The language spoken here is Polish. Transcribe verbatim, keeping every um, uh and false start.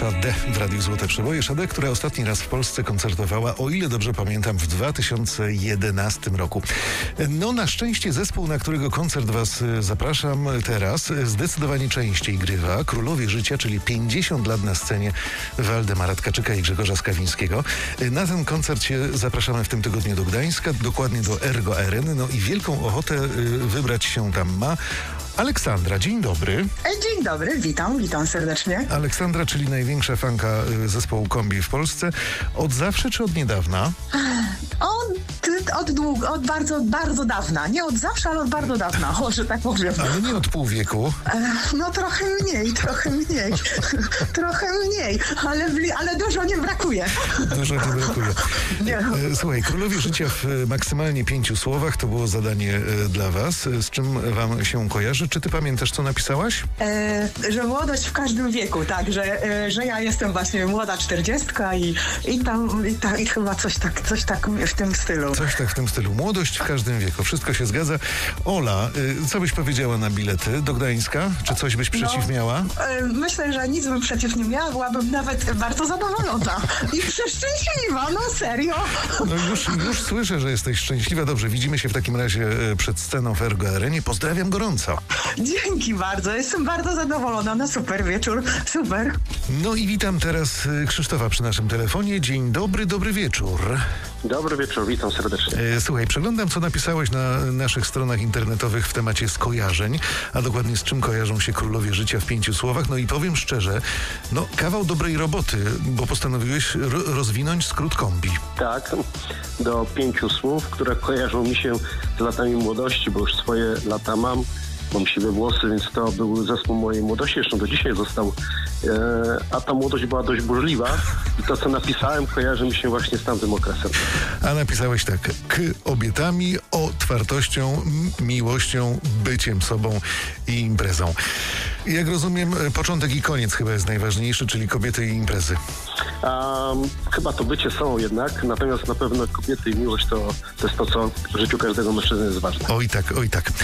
Sade w Radiu Złote Przeboje. Sade, która ostatni raz w Polsce koncertowała, o ile dobrze pamiętam, w dwa tysiące jedenastym roku. No na szczęście zespół, na którego koncert was zapraszam teraz, zdecydowanie częściej grywa. Królowie Życia, czyli pięćdziesiąt lat na scenie Waldemara Tkaczyka i Grzegorza Skawińskiego. Na ten koncert się zapraszamy w tym tygodniu do Gdańska, dokładnie do Ergo Areny. No i wielką ochotę wybrać się tam ma Aleksandra. Dzień dobry. Dzień dobry, witam, witam serdecznie. Aleksandra, czyli największa fanka zespołu Kombi w Polsce. Od zawsze czy od niedawna? Od, od długo, od bardzo, bardzo dawna. Nie od zawsze, ale od bardzo dawna, o, że tak powiem. Ale nie od pół wieku. No trochę mniej, trochę mniej. trochę mniej, ale, ale dużo nie brakuje. Dużo nie brakuje. Nie. Słuchaj, Królowie Życia w maksymalnie pięciu słowach to było zadanie dla was. Z czym wam się kojarzy? Czy ty pamiętasz, co napisałaś? E, że młodość w każdym wieku, tak, że, e, że ja jestem właśnie młoda czterdziestka i, i tam i, ta, i chyba coś tak, coś tak w tym stylu. Coś tak w tym stylu. Młodość w każdym wieku. Wszystko się zgadza. Ola, y, co byś powiedziała na bilety do Gdańska? Czy coś byś przeciw no, miała? E, myślę, że nic bym przeciw nie miała, byłabym nawet bardzo zadowolona i przeszczęśliwa, no serio. No już, już słyszę, że jesteś szczęśliwa. Dobrze, widzimy się w takim razie przed sceną w Ergo Arenie. Pozdrawiam gorąco. Dzięki bardzo, jestem bardzo zadowolona, no super wieczór, super. No i witam teraz Krzysztofa przy naszym telefonie. Dzień dobry, dobry wieczór. Dobry wieczór, witam serdecznie. E, słuchaj, przeglądam, co napisałeś na naszych stronach internetowych w temacie skojarzeń, a dokładnie z czym kojarzą się Królowie Życia w pięciu słowach. No i powiem szczerze, no kawał dobrej roboty, bo postanowiłeś ro- rozwinąć skrót Kombi. Tak, do pięciu słów, które kojarzą mi się z latami młodości, bo już swoje lata mam. Mam siwe włosy, więc to był zespół mojej młodości, zresztą do dzisiaj został, e, a ta młodość była dość burzliwa i to, co napisałem, kojarzy mi się właśnie z tamtym okresem. A napisałeś tak: K obietami, otwartością, m- miłością, byciem sobą i imprezą. Jak rozumiem, początek i koniec chyba jest najważniejszy, czyli kobiety i imprezy. Um, chyba to bycie są jednak, natomiast na pewno kobiety i miłość to, to jest to, co w życiu każdego mężczyzny jest ważne. Oj tak, oj tak.